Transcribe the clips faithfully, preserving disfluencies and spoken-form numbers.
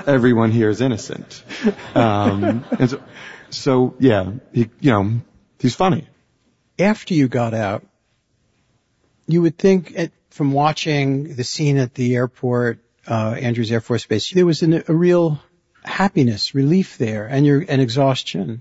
everyone here is innocent. Um, and so, so, yeah, he, you know, he's funny. After you got out, you would think it, from watching the scene at the airport, uh, Andrews Air Force Base, there was an, a real happiness, relief there, and your and exhaustion.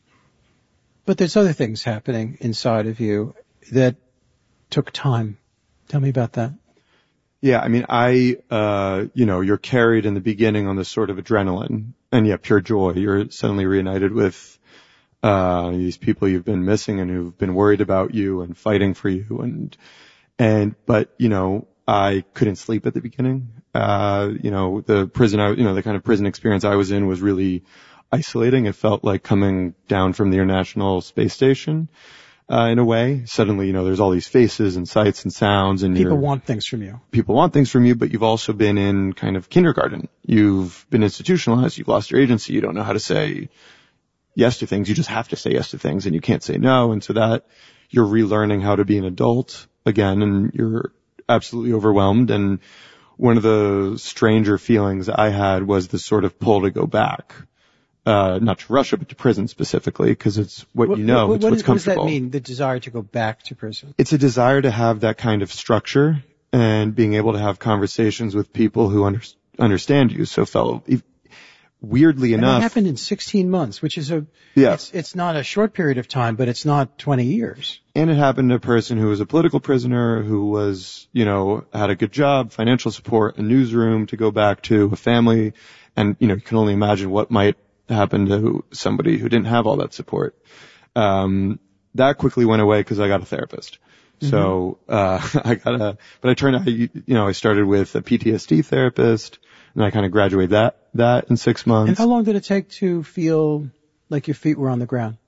But there's other things happening inside of you that took time. Tell me about that. Yeah, I mean, I, uh, you know, you're carried in the beginning on this sort of adrenaline and yeah, pure joy. You're suddenly reunited with, uh, these people you've been missing and who've been worried about you and fighting for you. And, and, but, you know, I couldn't sleep at the beginning. Uh, you know, the prison, I, you know, the kind of prison experience I was in was really isolating. It felt like coming down from the International Space Station. Uh, in a way, suddenly, you know, there's all these faces and sights and sounds and people want things from you. People want things from you, but you've also been in kind of kindergarten. You've been institutionalized. You've lost your agency. You don't know how to say yes to things. You just have to say yes to things and you can't say no. And so that you're relearning how to be an adult again and you're absolutely overwhelmed. And one of the stranger feelings I had was this sort of pull to go back. Uh, not to Russia, but to prison specifically, because it's what, what you know, what, it's what what's is, comfortable. What does that mean, the desire to go back to prison? It's a desire to have that kind of structure and being able to have conversations with people who under, understand you. So fellow, weirdly and enough. That happened in sixteen months, which is a, yeah. it's, it's not a short period of time, but it's not twenty years. And it happened to a person who was a political prisoner, who was, you know, had a good job, financial support, a newsroom to go back to, a family. And, you know, you can only imagine what might happened to somebody who didn't have all that support. Um, that quickly went away because I got a therapist. Mm-hmm. So, uh, I got a, but I turned out, you know, I started with a P T S D therapist and I kind of graduated that, that in six months. And how long did it take to feel like your feet were on the ground?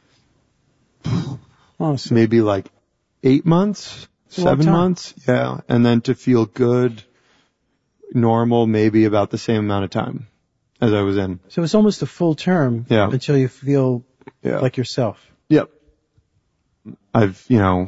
Honestly. Maybe like eight months, seven months. Yeah. And then to feel good, normal, maybe about the same amount of time as I was in. So it's almost a full term yeah. until you feel yeah. like yourself. Yep. I've, you know,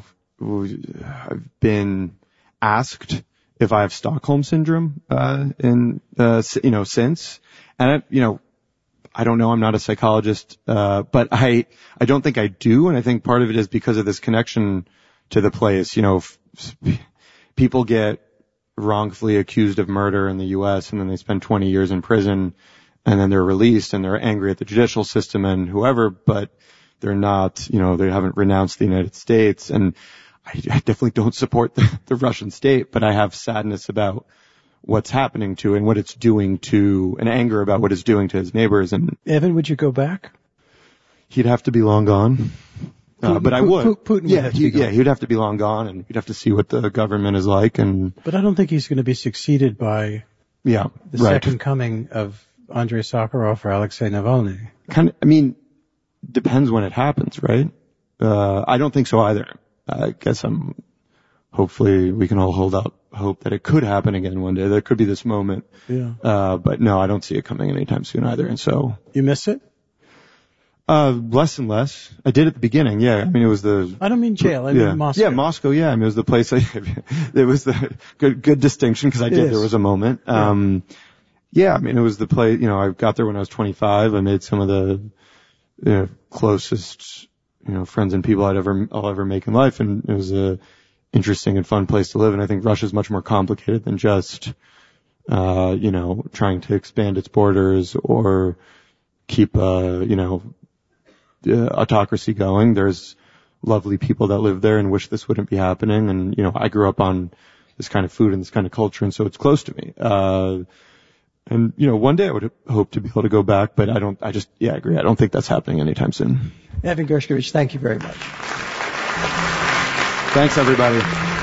I've been asked if I have Stockholm syndrome, uh, in, uh, you know, since, and I, you know, I don't know, I'm not a psychologist, uh, but I, I don't think I do, and I think part of it is because of this connection to the place. You know, f- people get wrongfully accused of murder in the U S and then they spend twenty years in prison and then they're released and they're angry at the judicial system and whoever, but they're not, you know, they haven't renounced the United States. And I, I definitely don't support the, the Russian state, but I have sadness about what's happening to and what it's doing to, and anger about what it's doing to his neighbors. And Evan, would you go back? He'd have to be long gone. Uh, Putin, but I would. Putin would yeah, have to he, be gone. yeah, he'd have to be long gone, and he'd have to see what the government is like. And but I don't think he's going to be succeeded by yeah, the right. second coming of Andrei Sakharov or Alexei Navalny. Kind of. I mean, depends when it happens, right? Uh, I don't think so either. I guess I'm. Hopefully, we can all hold out hope that it could happen again one day. There could be this moment. Yeah. Uh, but no, I don't see it coming anytime soon either. And so you miss it. Uh, less and less. I did at the beginning, yeah. I mean, it was the... I don't mean jail, I yeah. mean Moscow. Yeah, Moscow, yeah. I mean, it was the place I... It was the good, good distinction, because I did, there was a moment. Yeah. Um, yeah, I mean, it was the place, you know, I got there when I was twenty-five. I made some of the you know, closest, you know, friends and people I'd ever, I'll ever make in life, and it was a interesting and fun place to live, and I think Russia's much more complicated than just, uh, you know, trying to expand its borders or keep, uh, you know, Uh, autocracy going. There's lovely people that live there and wish this wouldn't be happening. And, you know, I grew up on this kind of food and this kind of culture, and so it's close to me. Uh, and, you know, one day I would hope to be able to go back, but I don't, I just, yeah, I agree. I don't think that's happening anytime soon. Evan Gershkovich, thank you very much. Thanks, everybody.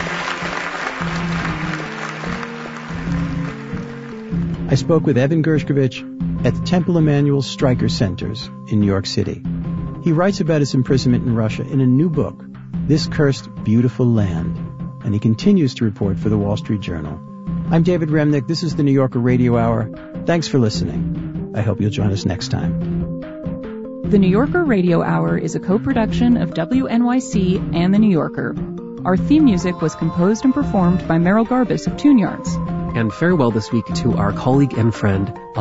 I spoke with Evan Gershkovich at the Temple Emanuel Stryker Centers in New York City. He writes about his imprisonment in Russia in a new book, This Cursed Beautiful Land, and he continues to report for the Wall Street Journal. I'm David Remnick. This is the New Yorker Radio Hour. Thanks for listening. I hope you'll join us next time. The New Yorker Radio Hour is a co-production of W N Y C and The New Yorker. Our theme music was composed and performed by Merrill Garbus of Tune Yards. And farewell this week to our colleague and friend,